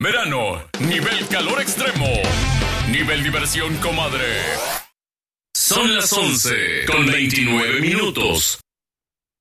Verano, nivel calor extremo. Nivel diversión, comadre. Son las 11:29.